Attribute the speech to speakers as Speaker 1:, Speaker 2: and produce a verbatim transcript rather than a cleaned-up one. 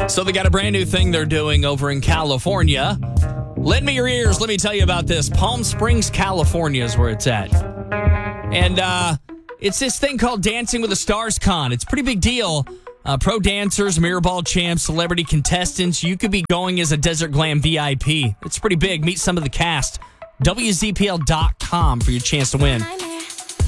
Speaker 1: So they got a brand new thing they're doing over in California. Lend me your ears. Let me tell you about this. Palm Springs, California is where it's at. And uh, it's this thing called Dancing with the Stars Con. It's a pretty big deal. Uh, pro dancers, mirror ball champs, celebrity contestants. You could be going as a Desert Glam V I P. It's pretty big. Meet some of the cast. W Z P L dot com for your chance to win.